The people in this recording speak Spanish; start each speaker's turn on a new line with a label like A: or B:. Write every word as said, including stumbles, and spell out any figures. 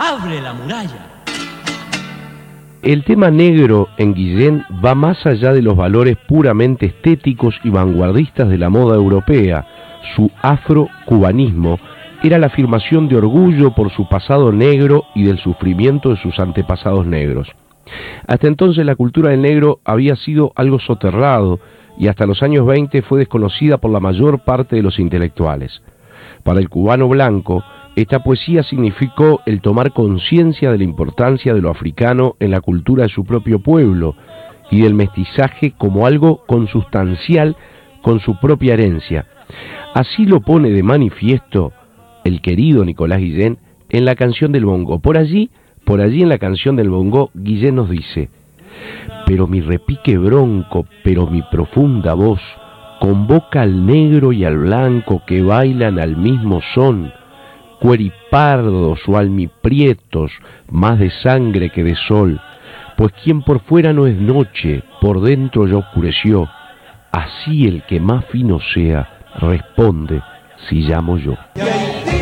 A: abre la muralla.
B: El tema negro en Guillén va más allá de los valores puramente estéticos y vanguardistas de la moda europea. Su afrocubanismo era la afirmación de orgullo por su pasado negro y del sufrimiento de sus antepasados negros. Hasta entonces la cultura del negro había sido algo soterrado y hasta los años veinte fue desconocida por la mayor parte de los intelectuales. Para el cubano blanco, esta poesía significó el tomar conciencia de la importancia de lo africano en la cultura de su propio pueblo y del mestizaje como algo consustancial con su propia herencia. Así lo pone de manifiesto el querido Nicolás Guillén en la canción del bongo. Por allí, por allí en la canción del bongo, Guillén nos dice: pero mi repique bronco, pero mi profunda voz, convoca al negro y al blanco que bailan al mismo son, cueripardos o almiprietos, más de sangre que de sol, pues quien por fuera no es noche, por dentro ya oscureció, así el que más fino sea, responde si llamo yo.